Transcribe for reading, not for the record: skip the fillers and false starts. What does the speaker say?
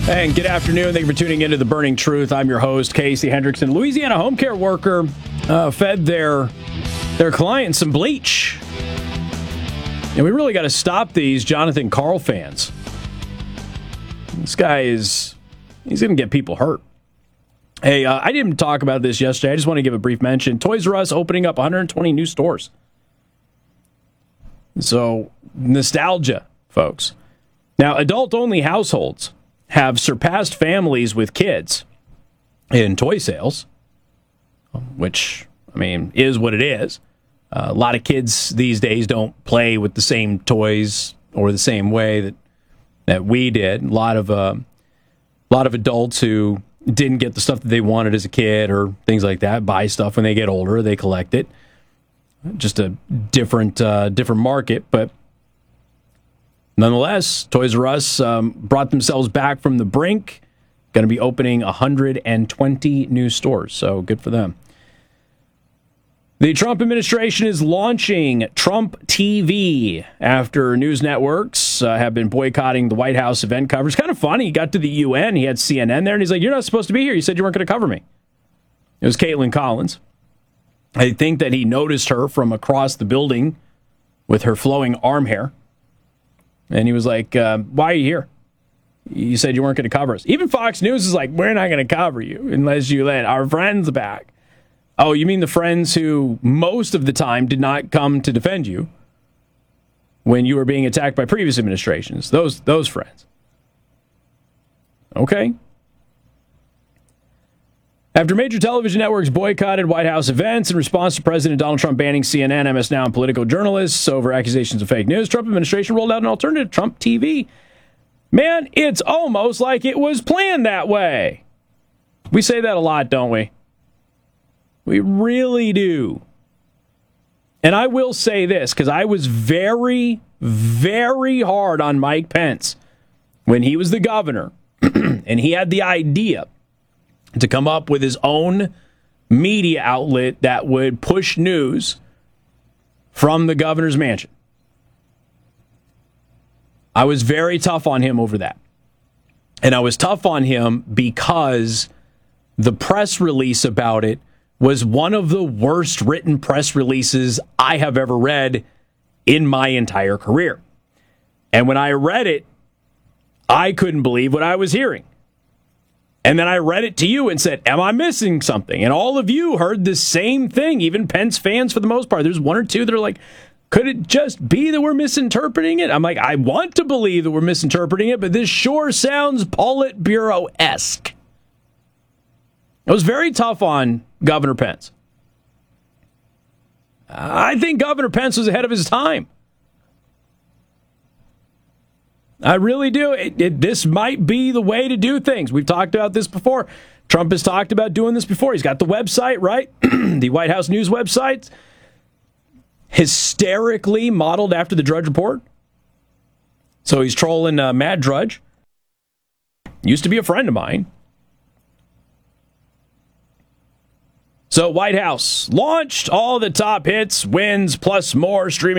And good afternoon. Thank you for tuning into The Burning Truth. I'm your host, Casey Hendrickson. Louisiana home care worker fed their client some bleach. And we really got to stop these Jonathan Karl fans. This guy he's going to get people hurt. Hey, I didn't talk about this yesterday. I just want to give a brief mention. Toys R Us opening up 120 new stores. So, nostalgia, folks. Now, adult-only households have surpassed families with kids in toy sales, which, I mean, is what it is. A lot of kids these days don't play with the same toys or the same way that we did. A lot of adults who didn't get the stuff that they wanted as a kid or things like that buy stuff when they get older. They collect it. Just a different market, but nonetheless, Toys R Us brought themselves back from the brink. Going to be opening 120 new stores, so good for them. The Trump administration is launching Trump TV after news networks have been boycotting the White House event coverage. Kind of funny. He got to the UN. He had CNN there, and he's like, "You're not supposed to be here. You said you weren't going to cover me." It was Caitlin Collins. I think that he noticed her from across the building with her flowing arm hair. And he was like, why are you here? You said you weren't going to cover us. Even Fox News is like, we're not going to cover you unless you let our friends back. Oh, you mean the friends who most of the time did not come to defend you when you were being attacked by previous administrations? Those friends. Okay. After major television networks boycotted White House events in response to President Donald Trump banning CNN, MS Now, and political journalists over accusations of fake news, Trump administration rolled out an alternative, Trump TV. Man, it's almost like it was planned that way. We say that a lot, don't we? We really do. And I will say this, because I was very, very hard on Mike Pence when he was the governor, and he had the idea to come up with his own media outlet that would push news from the governor's mansion. I was very tough on him over that. And I was tough on him because the press release about it was one of the worst written press releases I have ever read in my entire career. And when I read it, I couldn't believe what I was hearing. And then I read it to you and said, am I missing something? And all of you heard the same thing, even Pence fans for the most part. There's one or two that are like, could it just be that we're misinterpreting it? I'm like, I want to believe that we're misinterpreting it, but this sure sounds Politburo-esque. It was very tough on Governor Pence. I think Governor Pence was ahead of his time. I really do. This might be the way to do things. We've talked about this before. Trump has talked about doing this before. He's got the website, right? The White House News website. Hysterically modeled after the Drudge Report. So he's trolling Matt Drudge. Used to be a friend of mine. So White House launched all the top hits, wins, plus more streaming.